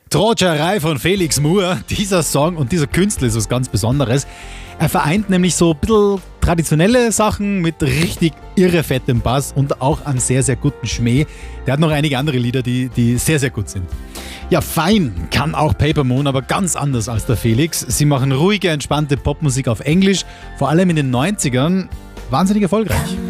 Trotscherei von Felix Moore. Dieser Song und dieser Künstler ist was ganz Besonderes. Er vereint nämlich so ein bisschen traditionelle Sachen mit richtig irre fettem Bass und auch einem sehr, sehr guten Schmäh. Der hat noch einige andere Lieder, die sehr, sehr gut sind. Ja, fein kann auch Paper Moon, aber ganz anders als der Felix. Sie machen ruhige, entspannte Popmusik auf Englisch, vor allem in den 90ern. Wahnsinnig erfolgreich.